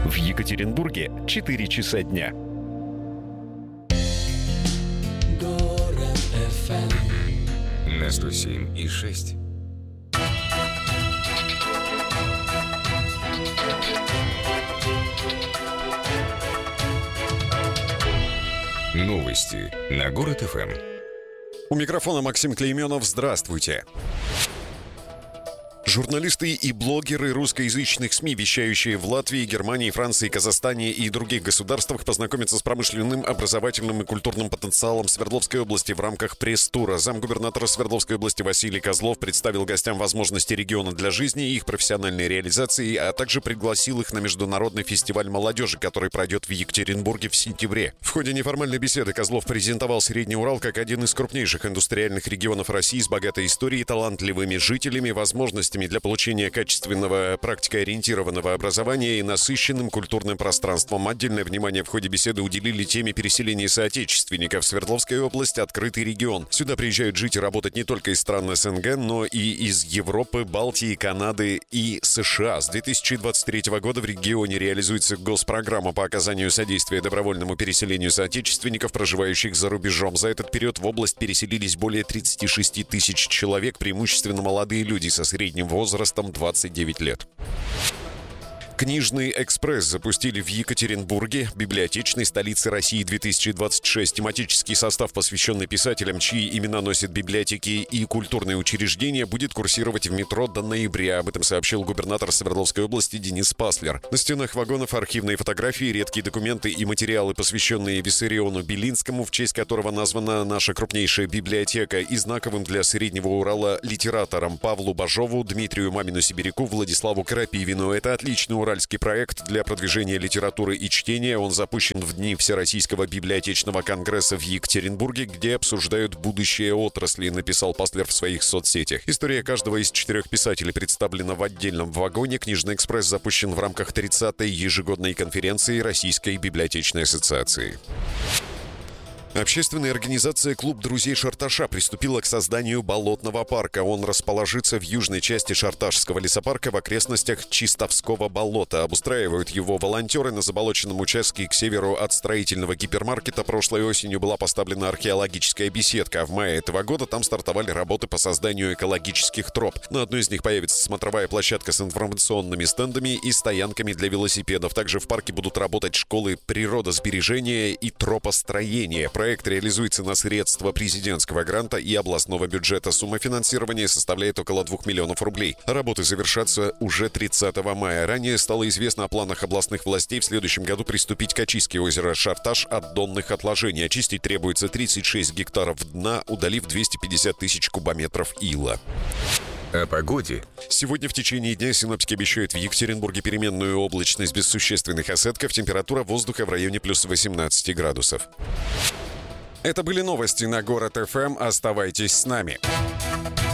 В Екатеринбурге 4 часа дня. Город FM на 107,6. Новости на Город ФМ. У микрофона Максим Клейменов. Здравствуйте. Журналисты и блогеры русскоязычных СМИ, вещающие в Латвии, Германии, Франции, Казахстане и других государствах, познакомятся с промышленным, образовательным и культурным потенциалом Свердловской области в рамках пресс-тура. Замгубернатора Свердловской области Василий Козлов представил гостям возможности региона для жизни и их профессиональной реализации, а также пригласил их на международный фестиваль молодежи, который пройдет в Екатеринбурге в сентябре. В ходе неформальной беседы Козлов презентовал Средний Урал как один из крупнейших индустриальных регионов России с богатой историей, талантливыми жителями, возможностями для получения качественного практикоориентированного образования и насыщенным культурным пространством. Отдельное внимание в ходе беседы уделили теме переселения соотечественников. Свердловская область — открытый регион. Сюда приезжают жить и работать не только из стран СНГ, но и из Европы, Балтии, Канады и США. С 2023 года в регионе реализуется госпрограмма по оказанию содействия добровольному переселению соотечественников, проживающих за рубежом. За этот период в область переселились более 36 тысяч человек, преимущественно молодые люди со средним возрастом 29 лет. Книжный экспресс запустили в Екатеринбурге, библиотечной столице России 2026. Тематический состав, посвященный писателям, чьи имена носят библиотеки и культурные учреждения, будет курсировать в метро до ноября. Об этом сообщил губернатор Свердловской области Денис Паслер. На стенах вагонов архивные фотографии, редкие документы и материалы, посвященные Виссариону Белинскому, в честь которого названа наша крупнейшая библиотека, и знаковым для Среднего Урала литераторам Павлу Бажову, Дмитрию Мамину-Сибиряку, Владиславу Крапивину. Это отличный уральский проект для продвижения литературы и чтения. Он запущен в дни Всероссийского библиотечного конгресса в Екатеринбурге, где обсуждают будущее отрасли, написал Паслер в своих соцсетях. История каждого из 4 писателей представлена в отдельном вагоне. Книжный экспресс запущен в рамках 30-й ежегодной конференции Российской библиотечной ассоциации. Общественная организация «Клуб друзей Шарташа» приступила к созданию болотного парка. Он расположится в южной части Шарташского лесопарка в окрестностях Чистовского болота. Обустраивают его волонтеры. На заболоченном участке к северу от строительного гипермаркета прошлой осенью была поставлена археологическая беседка, а в мае этого года там стартовали работы по созданию экологических троп. На одной из них появится смотровая площадка с информационными стендами и стоянками для велосипедов. Также в парке будут работать школы природосбережения и тропостроения. Проект реализуется на средства президентского гранта и областного бюджета. Сумма финансирования составляет около 2 миллионов рублей. Работы завершатся уже 30 мая. Ранее стало известно о планах областных властей в следующем году приступить к очистке озера Шарташ от донных отложений. Очистить требуется 36 гектаров дна, удалив 250 тысяч кубометров ила. О погоде. Сегодня в течение дня синоптики обещают в Екатеринбурге переменную облачность без существенных осадков. Температура воздуха в районе плюс 18 градусов. Это были новости на Город ФМ. Оставайтесь с нами.